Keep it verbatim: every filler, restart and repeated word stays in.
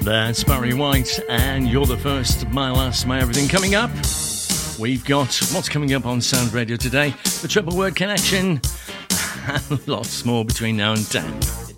That's Barry White, and You're the First, My Last, My Everything. Coming up, we've got what's coming up on Sound Radio today, the Triple Word Connection, and lots more between now and ten.